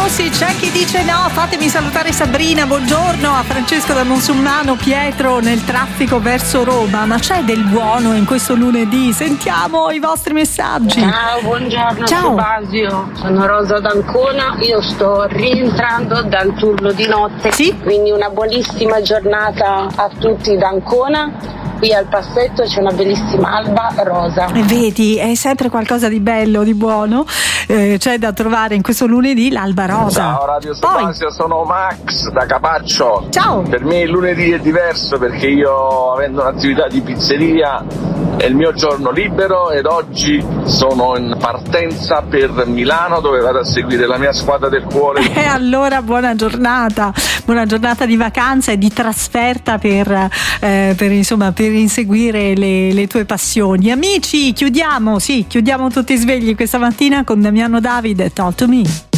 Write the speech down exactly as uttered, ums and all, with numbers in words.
Rossi, c'è chi dice no. Fatemi salutare Sabrina, buongiorno, a Francesco da Monsummano, Pietro nel traffico verso Roma. Ma c'è del buono in questo lunedì? Sentiamo i vostri messaggi. Ciao, buongiorno. Ciao. Basio, sono Rosa d'Ancona, io sto rientrando dal turno di notte, sì? Quindi una buonissima giornata a tutti da Ancona. Qui al passetto c'è una bellissima alba rosa. E vedi, è sempre qualcosa di bello, di buono, eh, c'è da trovare in questo lunedì l'alba rosa. Ciao Radio Spazio, sono Max da Capaccio. Ciao. Per me il lunedì è diverso perché io, avendo un'attività di pizzeria, è il mio giorno libero ed oggi sono in partenza per Milano dove vado a seguire la mia squadra del cuore. E eh, allora buona giornata, buona giornata di vacanza e di trasferta per, eh, per insomma per inseguire le, le tue passioni. Amici, chiudiamo, sì, chiudiamo tutti svegli questa mattina con Damiano David e Talk to Me.